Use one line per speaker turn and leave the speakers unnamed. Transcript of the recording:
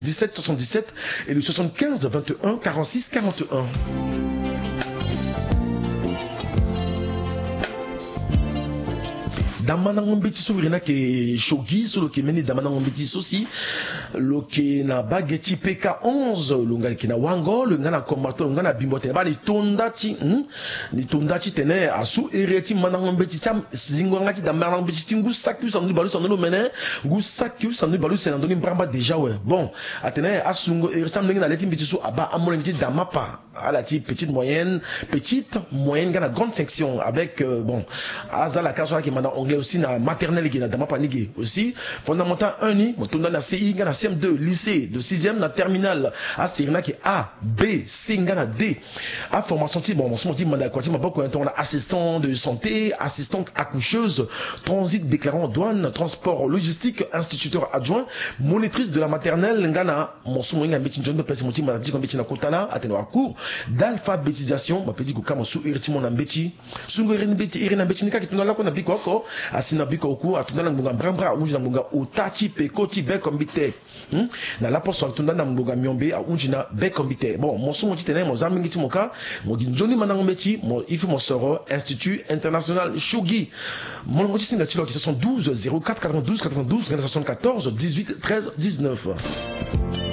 17 77 et le 75 21 46 41. Damana ngombeti so rina ke shogi so ke meni damana ngombeti so si lo ke na bageti PK11 lo ngana ke na wango lo ngana komato lo ngana bimbote ba ni tondachi tene asu ereti mana ngombeti cham zingo ngati damana ngombeti tingu sakyu sandu balu sandu mene ngu sakyu sandu balu sandu ni bramba déjà ouais bon atene asungo eretam ngina leti mbiti so aba amole ngiti damapa à la type petite moyenne gana grande section avec bon azala kaso ki mana aussi na maternelle qui na dama panigi aussi fondamental 1 ni motunda na CI na CM2 lycée de 6e na terminale a serina qui A B C na D a formation ti bon mon dit manda quoi ti maboko on a assistant de santé assistante accoucheuse transit déclarant douane transport logistique instituteur adjoint monitrice de la maternelle ngana mon somo nga mbeti njondo pesi moti manda dit mbeti na kotala ateno a cours d'alphabétisation ma petit ko kama su irti mon mbeti sungo irina mbeti nika kituna la ko na biko asina biko ku atunda na ngunga brambra unji na ngunga utachi pekoti bekombite na la poso atunda na ngunga myombe unji na bekombite bon mon somo titene mo zamingi ti moka mo ginjoni manango meti mo ifu mo soro institut international Shugi mon ngoti singa tilo qui 72 04 92 92 74 18 13 19